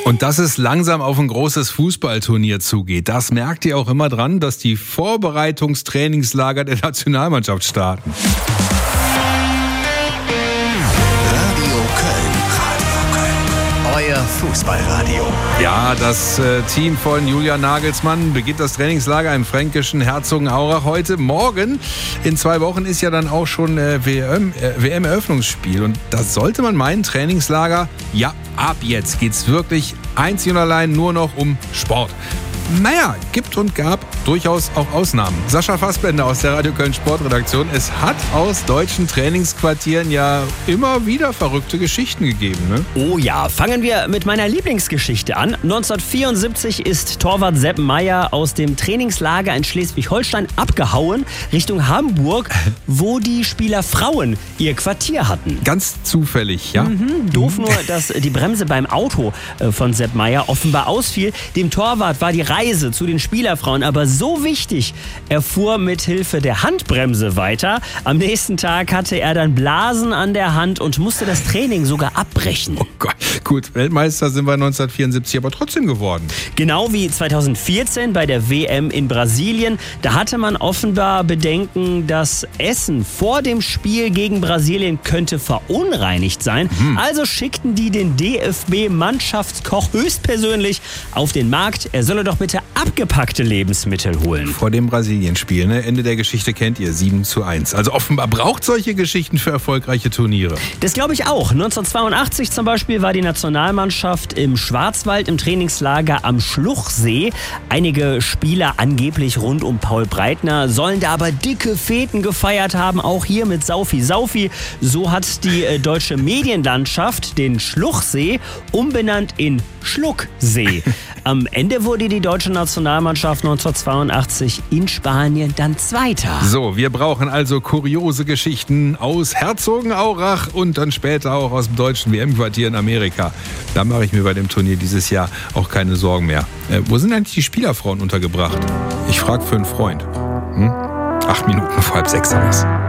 Und dass es langsam auf ein großes Fußballturnier zugeht, das merkt ihr auch immer dran, dass die Vorbereitungstrainingslager der Nationalmannschaft starten. Radio Köln. Euer Fußballradio. Ja, das Team von Julian Nagelsmann beginnt das Trainingslager im fränkischen Herzogenaurach heute. Morgen, in 2 Wochen, ist ja dann auch schon WM-Eröffnungsspiel. Und da sollte man meinen, Trainingslager, ja, ab jetzt geht's wirklich einzig und allein nur noch um Sport. Naja, gibt und gab durchaus auch Ausnahmen. Sascha Fassbender aus der Radio Köln Sportredaktion. Es hat aus deutschen Trainingsquartieren ja immer wieder verrückte Geschichten gegeben, ne? Oh ja, fangen wir mit meiner Lieblingsgeschichte an. 1974 ist Torwart Sepp Maier aus dem Trainingslager in Schleswig-Holstein abgehauen Richtung Hamburg, wo die Spielerfrauen ihr Quartier hatten. Ganz zufällig, ja? Doof nur, dass die Bremse beim Auto von Sepp Maier offenbar ausfiel. Dem Torwart war die Reise zu den Spielerfrauen aber so wichtig, er fuhr mit Hilfe der Handbremse weiter. Am nächsten Tag hatte er dann Blasen an der Hand und musste das Training sogar abbrechen. Oh Gott, gut, Weltmeister sind wir 1974 aber trotzdem geworden. Genau wie 2014 bei der WM in Brasilien. Da hatte man offenbar Bedenken, das Essen vor dem Spiel gegen Brasilien könnte verunreinigt sein. Also schickten die den DFB-Mannschaftskoch höchstpersönlich auf den Markt. Er solle doch bitte abgepackte Lebensmittel holen. Vor dem Brasilienspiel, ne? Ende der Geschichte kennt ihr, 7:1. Also offenbar braucht solche Geschichten für erfolgreiche Turniere. Das glaube ich auch. 1982 zum Beispiel war die Nationalmannschaft im Schwarzwald im Trainingslager am Schluchsee. Einige Spieler, angeblich rund um Paul Breitner, sollen da aber dicke Feten gefeiert haben, auch hier mit Saufi Saufi. So hat die deutsche Medienlandschaft den Schluchsee umbenannt in Schlucksee. Am Ende wurde die deutsche Nationalmannschaft 1982 in Spanien dann Zweiter. So, wir brauchen also kuriose Geschichten aus Herzogenaurach und dann später auch aus dem deutschen WM-Quartier in Amerika. Da mache ich mir bei dem Turnier dieses Jahr auch keine Sorgen mehr. Wo sind eigentlich die Spielerfrauen untergebracht? Ich frage für einen Freund. 8 Minuten vor 5:30 haben wir's.